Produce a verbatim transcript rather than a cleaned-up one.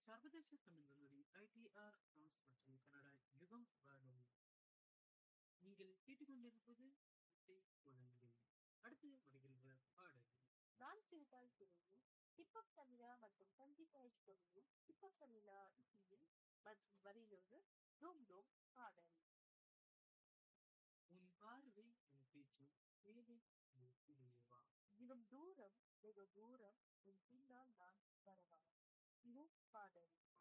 சர்வதேச தமிழ் வானொலி ITR France மற்றும் கனடா யுகம் வானொலி. நீங்கள் கேட்டுக்கொண்டிருப்பது இசை குழந்தைகள். அடுத்து வருகின்ற பாடல் நான் சிறுதாய் பிரிவு ஹிப்ஹப் தமிழா மற்றும் சங்கீதா குழுவில் ஹிப்ஹப் தமிழா இசையில் மற்றும் வரியிலொரு டோம் டோம் பாடல். உன் பார்வை உன் பேச்சு தேவை உன் இடையேவா. தினம் தூரம் வெகு தூரம் உன் பின்னால் நான் வரவா. இது பாடல்.